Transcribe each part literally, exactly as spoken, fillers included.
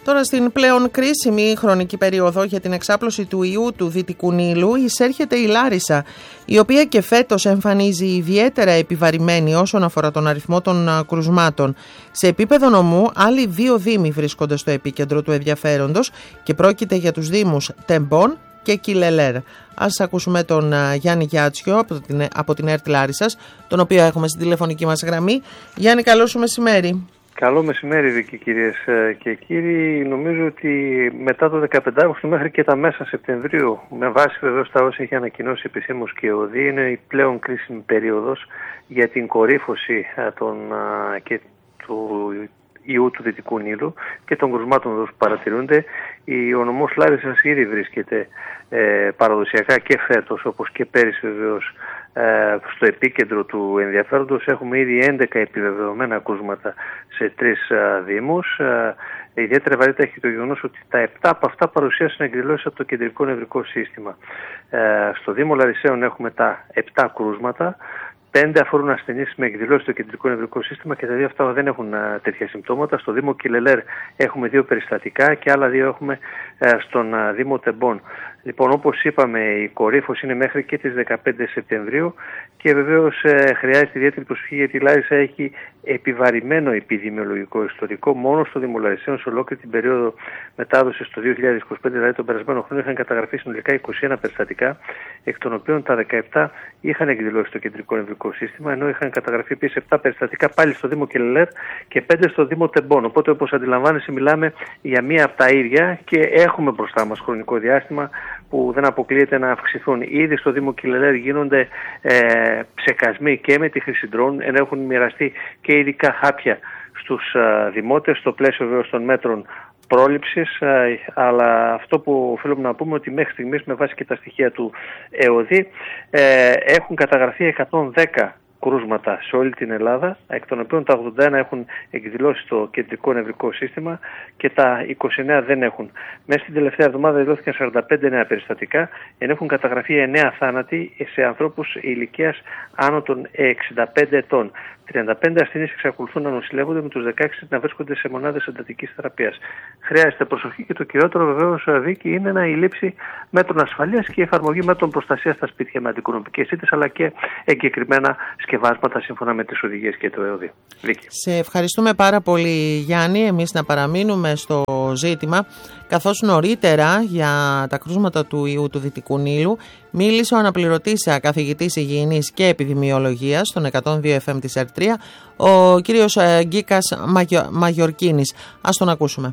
Τώρα στην πλέον κρίσιμη χρονική περίοδο για την εξάπλωση του ιού του Δυτικού Νείλου εισέρχεται η Λάρισα, η οποία και φέτος εμφανίζει ιδιαίτερα επιβαρημένη όσον αφορά τον αριθμό των κρουσμάτων. Σε επίπεδο νομού, άλλοι δύο δήμοι βρίσκονται στο επίκεντρο του ενδιαφέροντος και πρόκειται για τους δήμους Τεμπών και Κιλελέρ. Ας ακούσουμε τον Γιάννη Γιάτσιο από την, από την ΕΡΤ Λάρισσας, τον οποίο έχουμε στην τηλεφωνική μας γραμμή. Γιάννη, καλό σου μεσημέρι. Καλό μεσημέρι, Βίκη, κυρίες και κύριοι. Νομίζω ότι μετά το δεκαπέντε Αυγούστου μέχρι και τα μέσα Σεπτεμβρίου, με βάση βεβαίως τα όσα έχει ανακοινώσει επισήμως και ο ΟΔΗ, είναι η πλέον κρίσιμη περίοδος για την κορύφωση των, και του ιού του Δυτικού Νείλου και των κρουσμάτων που παρατηρούνται. Ο νομός Λάρισσας ήδη βρίσκεται ε, παραδοσιακά και φέτος, όπως και πέρυσι βεβαίως, ε, στο επίκεντρο του ενδιαφέροντος. Έχουμε ήδη έντεκα επιβεβαιωμένα κρούσματα σε τρεις ε, δήμους. Ε, ιδιαίτερα βαρύτητα έχει το γεγονός ότι τα επτά από αυτά παρουσίασαν εκδηλώσεις από το κεντρικό νευρικό σύστημα. Ε, στο Δήμο Λαρισαίων έχουμε τα επτά κρούσματα. Πέντε αφορούν ασθενείς με εκδηλώσεις στο κεντρικό νευρικό σύστημα και τα δύο αυτά δεν έχουν α, τέτοια συμπτώματα. Στο Δήμο Κιλελέρ έχουμε δύο περιστατικά και άλλα δύο έχουμε α, στον α, Δήμο Τεμπών. Λοιπόν, όπως είπαμε, η κορύφωση είναι μέχρι και τις δεκαπέντε Σεπτεμβρίου και βεβαίως ε, χρειάζεται ιδιαίτερη προσοχή γιατί η Λάρισα έχει επιβαρημένο επιδημιολογικό ιστορικό. Μόνο στο Δήμο Λαρισαίων, σε ολόκληρη την περίοδο μετάδοσης το δύο χιλιάδες είκοσι πέντε, δηλαδή τον περασμένο χρόνο, είχαν καταγραφεί συνολικά είκοσι ένα περιστατικά, εκ των οποίων τα δεκαεπτά είχαν εκδηλώσει στο κεντρικό νευρικό σύστημα, ενώ είχαν καταγραφεί επίσης επτά περιστατικά πάλι στο Δήμο Κιλελέρ και πέντε στο Δήμο Τεμπών. Οπότε, όπως αντιλαμβάνεσαι, μιλάμε για μία από τα ίδια και έχουμε μπροστά μας χρονικό διάστημα που δεν αποκλείεται να αυξηθούν. Ήδη στο Δήμο Κιλελέρ γίνονται ε, ψεκασμοί και με τη χρήση ντρόουν, ενώ έχουν μοιραστεί και ειδικά χάπια στους ε, δημότες, στο πλαίσιο βεβαίως των μέτρων πρόληψης, ε, αλλά αυτό που οφείλουμε να πούμε ότι μέχρι στιγμής, με βάση και τα στοιχεία του ΕΟΔΗ, ε, έχουν καταγραφεί εκατόν δέκα κρούσματα σε όλη την Ελλάδα, εκ των οποίων τα ογδόντα ένα έχουν εκδηλώσει το κεντρικό νευρικό σύστημα και τα είκοσι εννέα δεν έχουν. Μέσα στην τελευταία εβδομάδα δηλώθηκαν σαράντα πέντε νέα περιστατικά, ενώ έχουν καταγραφεί εννέα θάνατοι σε ανθρώπους ηλικίας άνω των εξήντα πέντε ετών. τριάντα πέντε ασθενείς εξακολουθούν να νοσηλεύονται, με τους δεκαέξι να βρίσκονται σε μονάδες εντατικής θεραπείας. Χρειάζεται προσοχή και το κυριότερο βεβαίως, Βίκη, είναι να η λήψη μέτρων ασφαλείας και η εφαρμογή μέτρων προστασίας στα σπίτια με αντικοινωνικές ήττες, αλλά και εγκεκριμένα σκευάσματα σύμφωνα με τις οδηγίες και το ΕΟΔΗ. Βίκη. Σε ευχαριστούμε πάρα πολύ, Γιάννη. Εμείς να παραμείνουμε στο ζήτημα, καθώς νωρίτερα για τα κρούσματα του ιού του Δυτικού Νείλου μίλησε ο αναπληρωτής καθηγητής υγιεινής και επιδημιολογίας στον εκατόν δύο εφ εμ της ΕΡΤ τρία, ο κύριος Γκίκας Μαγιο, Μαγιορκίνης. Ας τον ακούσουμε.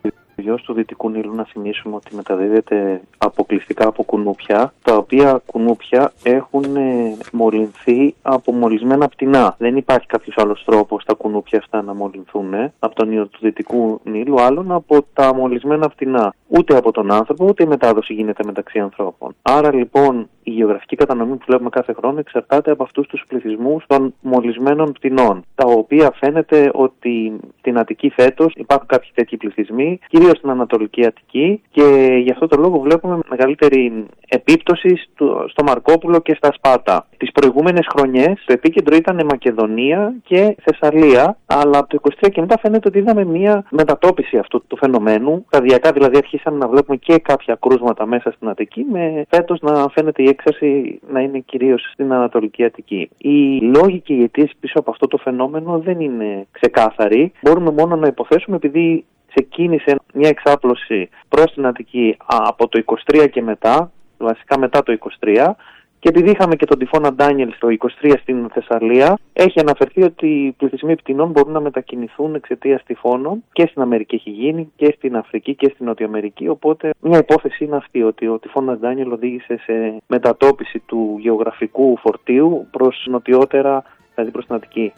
Ο ιός του Δυτικού Νείλου, να θυμίσουμε ότι μεταδίδεται αποκλειστικά από κουνούπια, τα οποία κουνούπια έχουν μολυνθεί από μολυσμένα πτηνά. Δεν υπάρχει κάποιος άλλος τρόπος τα κουνούπια αυτά να μολυνθούν από τον ιό του Δυτικού Νείλου, άλλον από τα μολυσμένα πτηνά. Ούτε από τον άνθρωπο, ούτε η μετάδοση γίνεται μεταξύ ανθρώπων. Άρα λοιπόν η γεωγραφική κατανομή που βλέπουμε κάθε χρόνο εξαρτάται από αυτούς τους πληθυσμούς των μολυσμένων πτηνών, τα οποία φαίνεται ότι στην Αττική φέτος υπάρχουν κάποιοι τέτοιοι πληθυσμοί, κυρίως στην Ανατολική Αττική, και γι' αυτό το λόγο βλέπουμε μεγαλύτερη επίπτωση στο Μαρκόπουλο και στα Σπάτα. Τις προηγούμενες χρονιές το επίκεντρο ήταν Μακεδονία και Θεσσαλία, αλλά από το είκοσι τρία και μετά φαίνεται ότι είδαμε μια μετατόπιση αυτού του φαινομένου. Σταδιακά δηλαδή αρχίσαμε να βλέπουμε και κάποια κρούσματα μέσα στην Αττική, με φέτος να φαίνεται η έξαρση να είναι κυρίως στην Ανατολική Αττική. Οι λόγοι και οι αιτίες πίσω από αυτό το φαινόμενο δεν είναι ξεκάθαροι. Μπορούμε μόνο να υποθέσουμε, επειδή ξεκίνησε μια εξάπλωση προς την Αττική από το είκοσι τρία και μετά, βασικά μετά το είκοσι τρία, και επειδή είχαμε και τον τυφώνα Ντάνιελ το είκοσι τρία στην Θεσσαλία, έχει αναφερθεί ότι οι πληθυσμοί πτηνών μπορούν να μετακινηθούν εξαιτίας τυφώνων, και στην Αμερική έχει γίνει, και στην Αφρική και στην Νότια Αμερική. Οπότε μια υπόθεση είναι αυτή, ότι ο τυφώνας Ντάνιελ οδήγησε σε μετατόπιση του γεωγραφικού φορτίου προς νοτιότερα, δηλαδή προς την Αττική.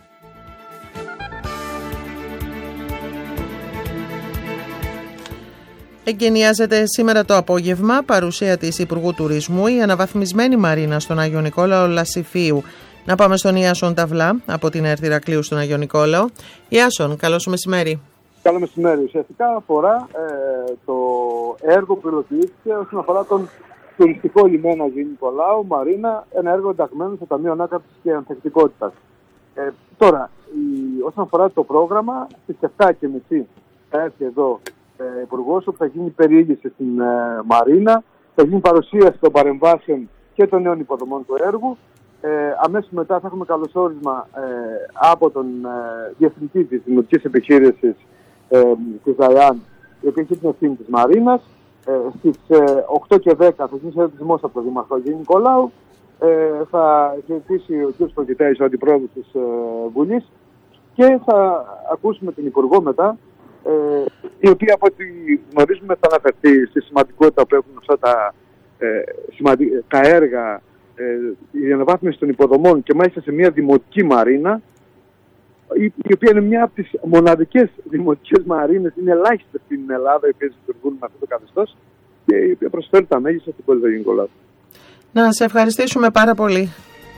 Εγκαινιάζεται σήμερα το απόγευμα, παρουσία της Υπουργού Τουρισμού, η αναβαθμισμένη μαρίνα στον Άγιο Νικόλαο Λασιφίου. Να πάμε στον Ιάσον Ταυλά από την ΕΡΤ Ηρακλείου στον Άγιο Νικόλαο. Ιάσον, καλό σου μεσημέρι. Καλό μεσημέρι. Ουσιαστικά αφορά ε, το έργο που υλοποιήθηκε όσον αφορά τον τουριστικό λιμένα Αγίου Νικολάου, Μαρίνα, ένα έργο ενταγμένο στο Ταμείο Ανάκαμψης και Ανθεκτικότητας. Ε, τώρα, η, όσον αφορά το πρόγραμμα, στις επτά και μισή θα έρθει εδώ ε, υπουργός, όπου θα γίνει περιήγηση στην ε, Μαρίνα, θα γίνει παρουσίαση των παρεμβάσεων και των νέων υποδομών του έργου. Ε, αμέσως μετά θα έχουμε καλωσόρισμα ε, από τον ε, διευθυντή της δημοτικής επιχείρησης ε, της ΔΑΙΑΝ, η οποία έχει την ευθύνη της Μαρίνας. Ε, στις ε, οκτώ και δέκα θα γίνει χαιρετισμός από τον Δήμαρχο Αγίου Νικολάου. Ε, θα χαιρετήσει ο κ. Προκητέης, ο αντιπρόεδρος της ε, Βουλής, και θα ακούσουμε την Υπουργό μετά, ε, η οποία από ό,τι γνωρίζουμε θα αναφερθεί στη σημαντικότητα που έχουν αυτά τα, ε, σημαντι... τα έργα, ε, η αναβάθμιση των υποδομών και μάλιστα σε μια δημοτική μαρίνα, η, η οποία είναι μια από τις μοναδικές δημοτικές μαρίνες, είναι ελάχιστες στην Ελλάδα οι οποίες λειτουργούν με αυτό το καθεστώς και η οποία προσφέρει τα μέγιστα στην πόλη του Αγίου Νικολάου. Να σε ευχαριστήσουμε πάρα πολύ.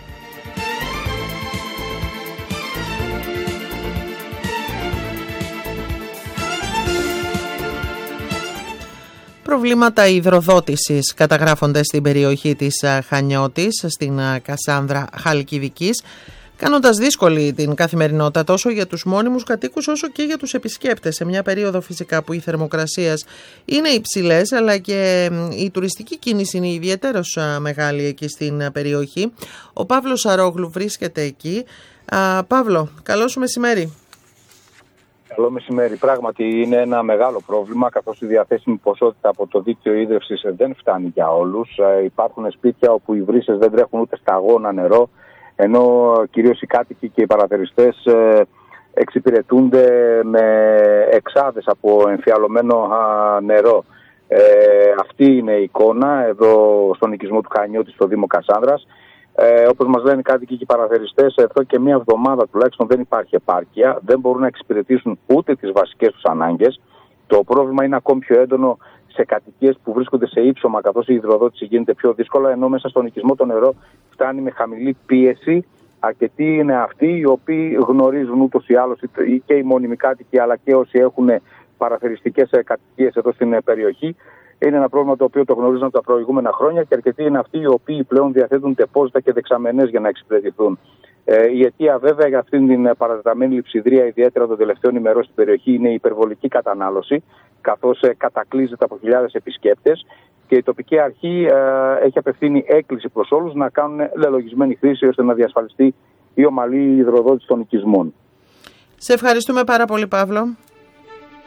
Προβλήματα υδροδότησης καταγράφονται στην περιοχή της Χανιώτης, στην Κασάνδρα Χαλκιδικής, κάνοντας δύσκολη την καθημερινότητα τόσο για τους μόνιμους κατοίκους όσο και για τους επισκέπτες, σε μια περίοδο φυσικά που οι θερμοκρασίες είναι υψηλές, αλλά και η τουριστική κίνηση είναι ιδιαίτερως μεγάλη εκεί στην περιοχή. Ο Παύλος Σαρόγλου βρίσκεται εκεί. Α, Παύλο, καλό σου μεσημέρι. Καλό μεσημέρι. Πράγματι είναι ένα μεγάλο πρόβλημα, καθώς η διαθέσιμη ποσότητα από το δίκτυο ίδρυυσης δεν φτάνει για όλους. Ε, υπάρχουν σπίτια όπου οι βρύσες δεν τρέχουν ούτε σταγόνα νερό, ενώ κυρίως οι κάτοικοι και οι παρατηρητές ε, εξυπηρετούνται με εξάδες από εμφιαλωμένο α, νερό. Ε, αυτή είναι η εικόνα εδώ στον οικισμό του Χανιώτη στο Δήμο Κασάνδρας. Ε, όπως μας λένε οι κάτοικοι και οι παρατηρητές, εδώ και μία εβδομάδα τουλάχιστον δεν υπάρχει επάρκεια, δεν μπορούν να εξυπηρετήσουν ούτε τις βασικές τους ανάγκες. Το πρόβλημα είναι ακόμη πιο έντονο σε κατοικίες που βρίσκονται σε ύψωμα, καθώς η υδροδότηση γίνεται πιο δύσκολα, ενώ μέσα στον οικισμό το νερό φτάνει με χαμηλή πίεση. Αρκετοί είναι αυτοί οι οποίοι γνωρίζουν ούτως ή άλλως, και οι μόνιμοι κάτοικοι αλλά και όσοι έχουν παραθεριστικές κατοικίες εδώ στην περιοχή. Είναι ένα πρόβλημα το οποίο το γνωρίζουν από τα προηγούμενα χρόνια και αρκετοί είναι αυτοί οι οποίοι πλέον διαθέτουν τεπόζιτα και δεξαμενές για να εξυπηρετηθούν. Ε, η αιτία βέβαια για αυτήν την παρατεταμένη λειψιδρία, ιδιαίτερα των τελευταίων ημερών στην περιοχή, είναι η υπερβολική κατανάλωση, καθώς ε, κατακλείζεται από χιλιάδες επισκέπτες και η τοπική αρχή ε, έχει απευθύνει έκκληση προς όλους να κάνουν λελογισμένη χρήση ώστε να διασφαλιστεί η ομαλή υδροδότηση των οικισμών. Σε ευχαριστούμε πάρα πολύ, Παύλο.